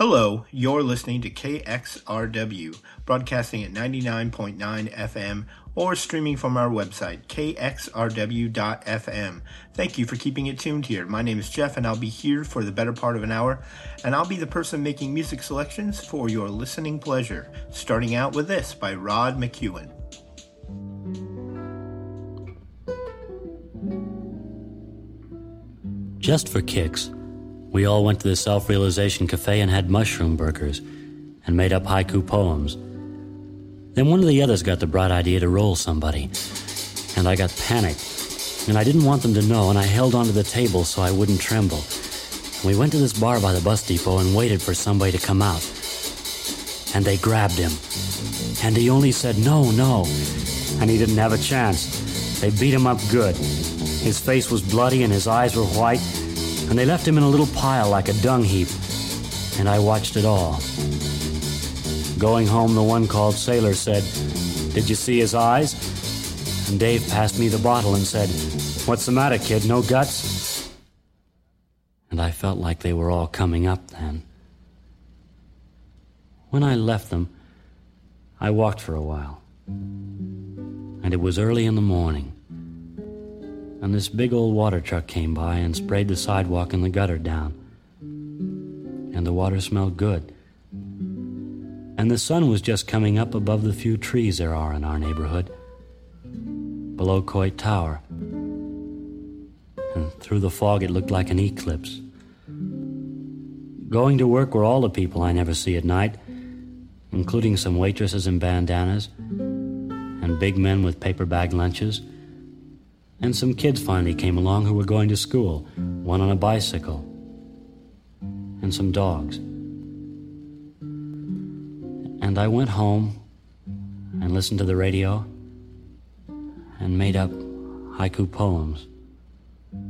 Hello, you're listening to KXRW, broadcasting at 99.9 FM or streaming from our website, kxrw.fm. Thank you for keeping it tuned here. My name is Jeff, and I'll be here for the better part of an hour, and I'll be the person making music selections for your listening pleasure, starting out with this by Rod McEwen. Just for kicks, we all went to the Self-Realization Cafe and had mushroom burgers and made up haiku poems. Then one of the others got the bright idea to roll somebody, and I got panicked, and I didn't want them to know, and I held onto the table so I wouldn't tremble. And we went to this bar by the bus depot and waited for somebody to come out. And they grabbed him, and he only said, "No, no," and he didn't have a chance. They beat him up good. His face was bloody and his eyes were white, and they left him in a little pile like a dung heap, and I watched it all. Going home, the one called Sailor said, "Did you see his eyes?" And Dave passed me the bottle and said, "What's the matter, kid, no guts?" And I felt like they were all coming up then. When I left them, I walked for a while, and it was early in the morning, and this big old water truck came by and sprayed the sidewalk and the gutter down. And the water smelled good. And the sun was just coming up above the few trees there are in our neighborhood, below Coit Tower. And through the fog it looked like an eclipse. Going to work were all the people I never see at night, including some waitresses in bandanas, and big men with paper bag lunches, and some kids finally came along who were going to school, one on a bicycle, and some dogs. And I went home and listened to the radio and made up haiku poems.